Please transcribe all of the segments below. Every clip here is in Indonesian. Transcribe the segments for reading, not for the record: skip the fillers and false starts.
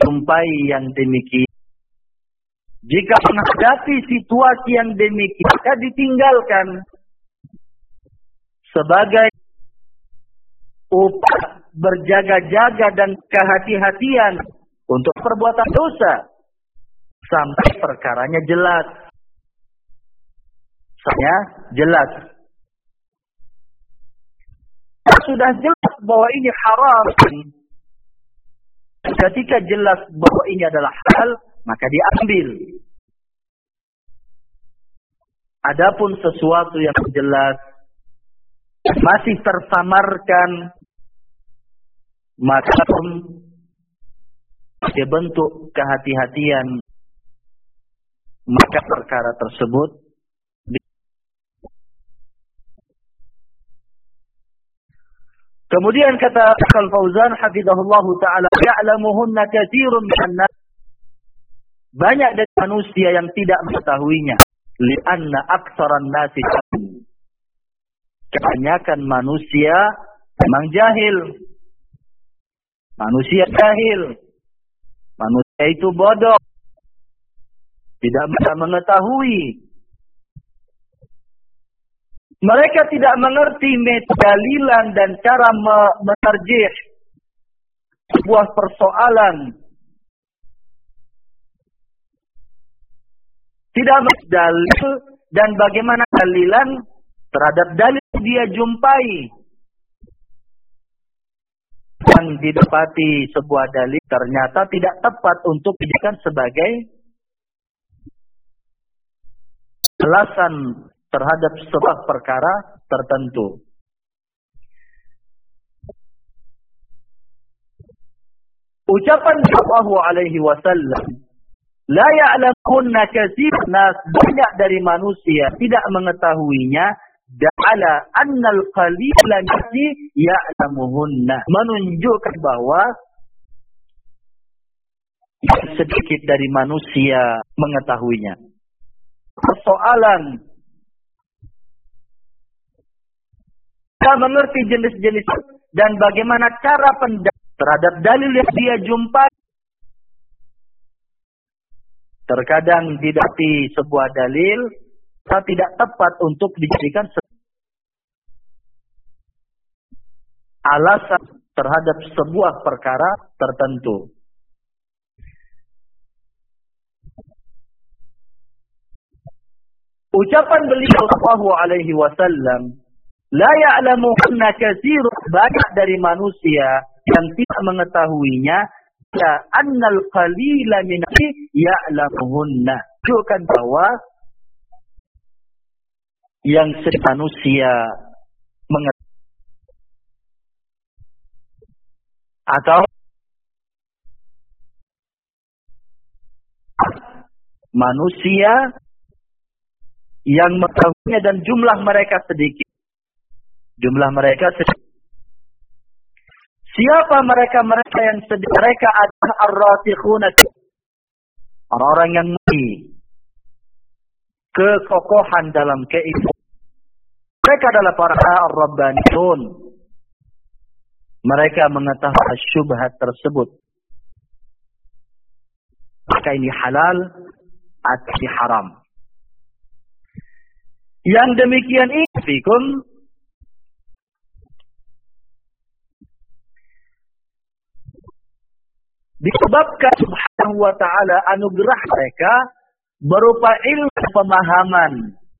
jumpai yang demikian. Jika menghadapi situasi yang demikian, maka ditinggalkan sebagai upaya berjaga-jaga dan kehati-hatian untuk perbuatan dosa sampai perkaranya jelas. Jelas. Sudah jelas bahwa ini haram. Ketika jelas bahwa ini adalah halal, maka diambil. Adapun sesuatu yang jelas masih tersamarkan, maka sebagai bentuk kehati-hatian, maka perkara tersebut kemudian kata Syekh Fauzan hafizahullah taala, ya'lamuhunna katsirun minan nas, banyak dari manusia yang tidak mengetahuinya, li'anna aktsaran nasi, kebanyakan manusia memang jahil. Manusia jahil. Manusia itu bodoh. Tidak bisa mengetahui. Mereka tidak mengerti metodalilan dan cara menarjih sebuah persoalan. Tidak dalil dan bagaimana dalilan terhadap dalil yang dia jumpai. Yang didapati sebuah dalil ternyata tidak tepat untuk dijadikan sebagai alasan terhadap sebuah perkara tertentu. Ucapan Sallallahu Alaihi Wasallam, la ya'lamunna katsirun nas, banyak dari manusia tidak mengetahuinya, da'ala annal qalila nasi ya'lamuhunna, menunjukkan bahwa sedikit dari manusia mengetahuinya. Persoalan kita mengerti jenis-jenis dan bagaimana cara pendapat terhadap dalil yang dia jumpai. Terkadang didapati sebuah dalil tidak tepat untuk dijadikan alasan terhadap sebuah perkara tertentu. Ucapan beliau sallallahu alaihi wasallam, la ya'lamuhunna katsirun, banyak dari manusia yang tidak mengetahuinya, ya annal qalila minhum ya'lamuhunna, menunjukkan bahwa yang sedikit manusia mengetahui atau manusia yang mengetahuinya dan jumlah mereka sedikit. Jumlah mereka sedikit. Siapa mereka yang sedikit? Mereka adalah ar-rasikhuna, orang-orang yang memiliki kekokohan dalam keiman. Mereka adalah para ar-rabbaniyun. Mereka mengetahui syubhat tersebut. Maka ini halal atau haram. Yang demikian ini fikum disebabkan subhanahu wa ta'ala anugerah mereka berupa ilmu pemahaman,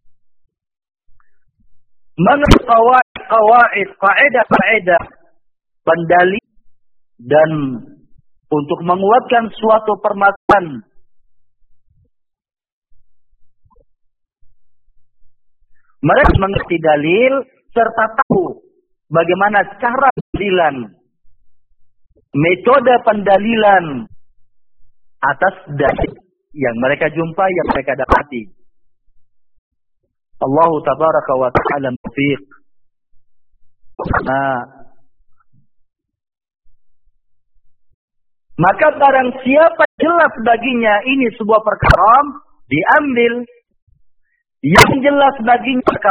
mengetahui qawaid, kaidah-kaidah, pendali dan untuk menguatkan suatu permasalahan. Mereka mengerti dalil serta tahu bagaimana cara pendalilan, metode pendalilan atas dalil yang mereka jumpai, yang mereka dapati. Allah tabaraka wa ta'ala mufiq. Nah, maka barang siapa jelas baginya ini sebuah perkara, diambil. Yang jelas baginya perkara